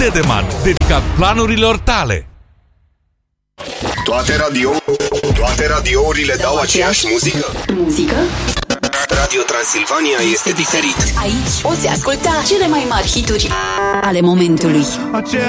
Edeman, dedicat planurilor tale. Toate radiourile dau aceeași muzică? Radio Transilvania este diferit. Aici poți asculta cele mai mari hituri ale momentului.